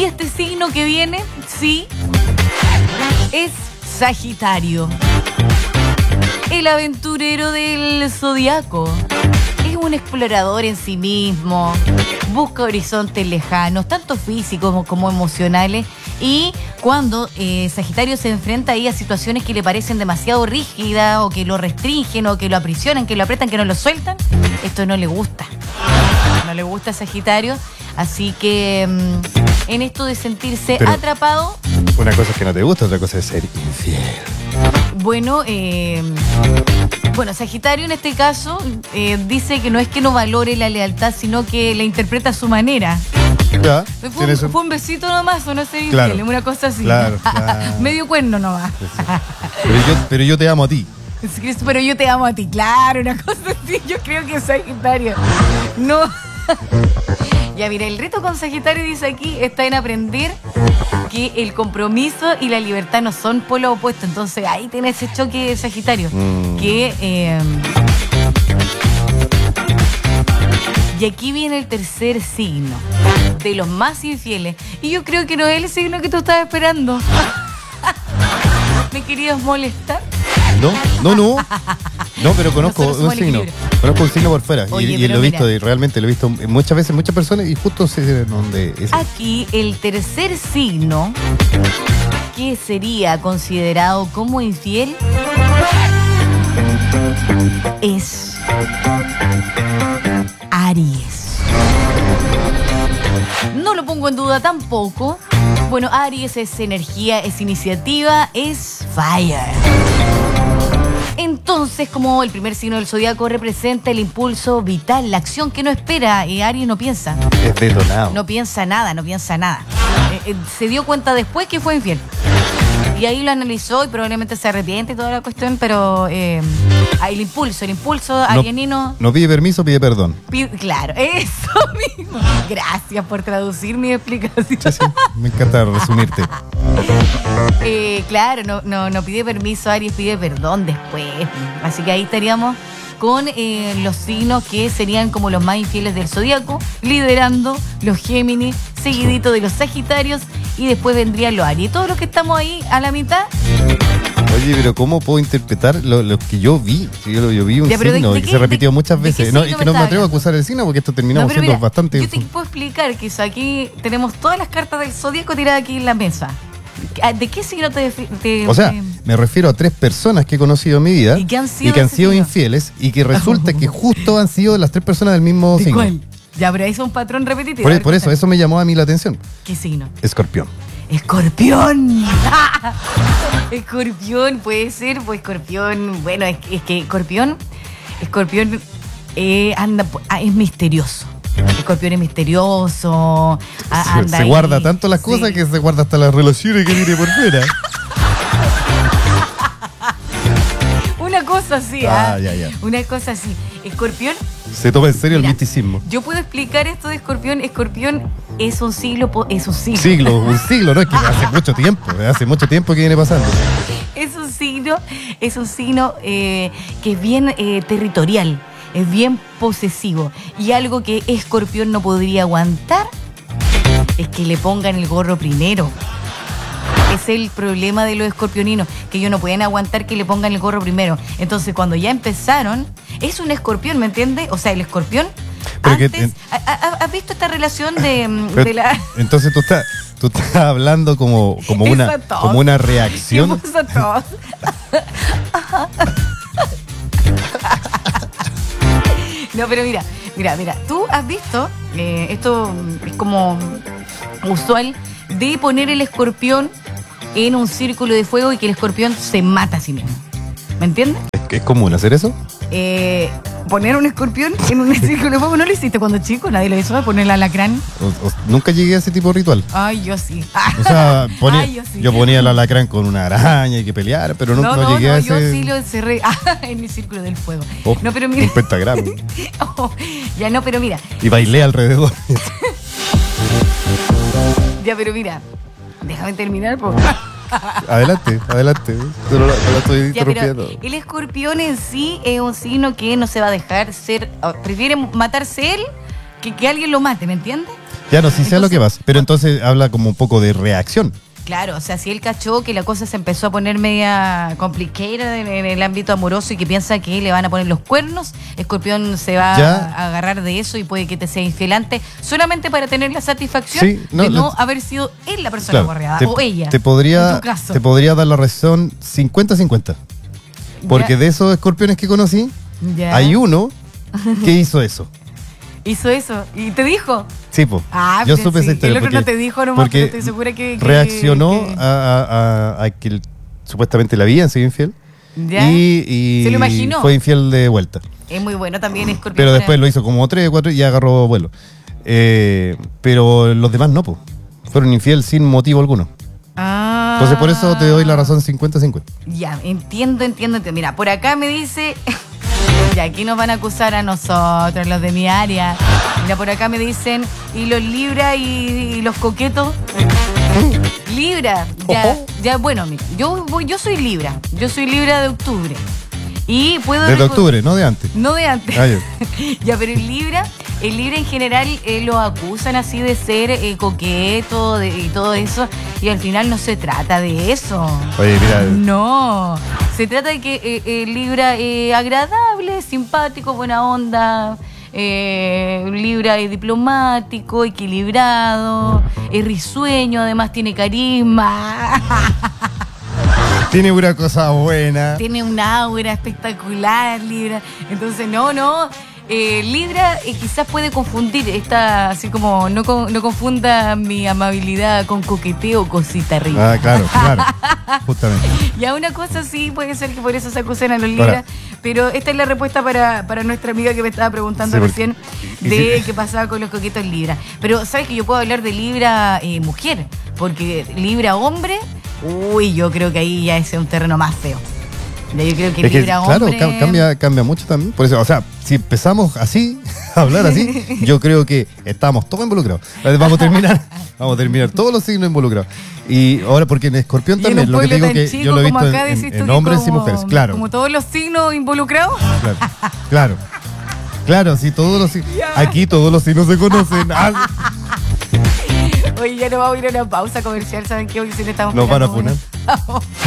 este signo que viene, sí, es Sagitario. El aventurero del zodiaco. Es un explorador en sí mismo. Busca horizontes lejanos, tanto físicos como emocionales. Y cuando Sagitario se enfrenta ahí a situaciones que le parecen demasiado rígidas, o que lo restringen, o que lo aprisionan, que lo apretan, que no lo sueltan, esto no le gusta. No le gusta a Sagitario. Así que en esto de sentirse atrapado... Una cosa es que no te gusta, otra cosa es ser infiel. Bueno, Sagitario en este caso dice que no es que no valore la lealtad, sino que la interpreta a su manera. Ya, fue un besito nomás, o no sé, claro, una cosa así. Claro. Medio cuerno nomás. Pero yo te amo a ti. Pero yo te amo a ti, claro, una cosa así. Yo creo que es Sagitario. No. Ya, mira, el reto con Sagitario, dice aquí, está en aprender que el compromiso y la libertad no son polos opuestos. Entonces ahí tiene ese choque de Sagitario. Y aquí viene el tercer signo, de los más infieles. Y yo creo que no es el signo que tú estabas esperando. ¿Me querías molestar? No, pero conozco un signo. Conozco un signo por fuera. Oye, y lo he visto, realmente lo he visto muchas veces, muchas personas, y justo sé dónde es. Aquí el tercer signo que sería considerado como infiel es Aries. No lo pongo en duda tampoco. Bueno, Aries es energía, es iniciativa, es fire. Entonces, como el primer signo del zodiaco representa el impulso vital, la acción que no espera, Aries no piensa. Es detonado. No piensa nada. Se dio cuenta después que fue infiel. Y ahí lo analizó y probablemente se arrepiente y toda la cuestión, pero el impulso arianino... No pide permiso, pide perdón. Claro, eso mismo. Gracias por traducir mi explicación. Sí, me encanta resumirte. Claro, no pide permiso, Aries pide perdón después. Así que ahí estaríamos con los signos que serían como los más infieles del zodiaco, liderando los Géminis, seguidito de los Sagitarios, y después vendrían los Aries. Todos los que estamos ahí a la mitad. Oye, pero ¿cómo puedo interpretar lo que yo vi? Yo vi un signo y que se repitió muchas veces. No, es que no me atrevo a acusar el signo porque esto terminamos siendo bastante... Yo te puedo explicar que eso, aquí tenemos todas las cartas del zodiaco tiradas aquí en la mesa. ¿De qué signo O sea, me refiero a 3 personas que he conocido en mi vida y que han sido infieles, y que resulta que justo han sido las 3 personas del mismo signo. ¿Cuál? Ya, pero ahí es un patrón repetitivo. Por eso me llamó a mí la atención. ¿Qué signo? Escorpión. ¡Escorpión! Escorpión, puede ser, pues Escorpión. Bueno, es que Escorpión es misterioso. Escorpión es misterioso. Se guarda tanto las cosas que se guarda hasta las relaciones que tiene por fuera. Una cosa así, ya. Una cosa así. Escorpión. Se toma en serio el misticismo. Yo puedo explicar esto de Escorpión. Escorpión es un siglo. Un siglo, no es que hace mucho tiempo que viene pasando. Es un signo que es bien territorial. Es bien posesivo. Y algo que Escorpión no podría aguantar es que le pongan el gorro primero. Es el problema de los escorpioninos, que ellos no pueden aguantar que le pongan el gorro primero. Entonces, cuando ya empezaron, es un escorpión, ¿me entiendes? O sea, el escorpión... Antes, ¿has visto esta relación de la...? Entonces tú estás hablando como una reacción. No, pero mira, tú has visto, esto es como usual, de poner el escorpión en un círculo de fuego y que el escorpión se mata a sí mismo. ¿Me entiendes? ¿Es común hacer eso? Poner un escorpión en un círculo de fuego. ¿No lo hiciste cuando chico? Nadie lo hizo, poner el alacrán. Nunca llegué a ese tipo de ritual. Ay, yo sí. O sea, yo ponía el alacrán con una araña y que peleara, pero no llegué a ese... yo sí lo encerré en el círculo del fuego. No, pero mira... Un pentagrama. Pero mira... Y bailé alrededor. Ya, pero mira... Déjame terminar, por Adelante. No la estoy interrumpiendo. Pero el escorpión en sí es un signo que no se va a dejar ser... Prefiere matarse él que alguien lo mate, ¿me entiendes? Ya no, sí sé a lo que vas, pero entonces habla como un poco de reacción. Claro, o sea, si él cachó que la cosa se empezó a poner media complicated en el ámbito amoroso y que piensa que le van a poner los cuernos, Escorpión se va a agarrar de eso y puede que te sea infiel antes, solamente para tener la satisfacción de no haber sido él la persona gorreada o ella. Te podría dar la razón 50-50. Porque de esos escorpiones que conocí, hay uno que hizo eso. ¿Hizo eso? ¿Y te dijo? Sí, pues. Yo supe esa historia. El otro no te dijo nomás, pero estoy segura que reaccionó a que supuestamente la habían sido infiel. ¿Ya? Y se lo imaginó. Fue infiel de vuelta. Es muy bueno también Escorpión. Pero después lo hizo como 3 o 4 y ya agarró vuelo. Pero los demás no, pues. Fueron infiel sin motivo alguno. Entonces por eso te doy la razón 50-50. Ya, entiendo. Mira, por acá me dice... Y aquí nos van a acusar a nosotros, los de mi área. Mira, por acá me dicen, ¿y los Libra y los coquetos? Libra, ya, bueno, mira, yo soy Libra. Yo soy Libra de octubre. Y puedo... Desde octubre, no de antes. No de antes. Ya, pero el Libra en general lo acusan así de ser coqueto y todo eso. Y al final no se trata de eso. Oye, mira. No, se trata de que el Libra es agradable, simpático, buena onda. Libra es diplomático, equilibrado, es risueño, además tiene carisma. Tiene una cosa buena. Tiene un aura espectacular, Libra. Entonces, Libra quizás puede confundir, así como no confunda mi amabilidad con coqueteo o cosita rica. Claro, justamente. Y a una cosa sí, puede ser que por eso se acusen a los Libra, pero esta es la respuesta para nuestra amiga que me estaba preguntando recién qué pasaba con los coquetos Libra. Pero sabes que yo puedo hablar de Libra mujer, porque Libra hombre, yo creo que ahí ya ese es un terreno más feo. Yo creo que Libra hombre... Claro, cambia mucho también. Por eso, o sea, si empezamos así, a hablar así, yo creo que estamos todos involucrados. Vamos a terminar todos los signos involucrados. Y ahora, porque en Escorpión también, lo que te digo que yo lo he visto en hombres y mujeres, claro. Como todos los signos involucrados. Claro, sí, todos los signos. Aquí todos los signos se conocen. Oye, ya nos vamos a ir a una pausa comercial, ¿saben qué? Porque si le estamos Nos van a poner.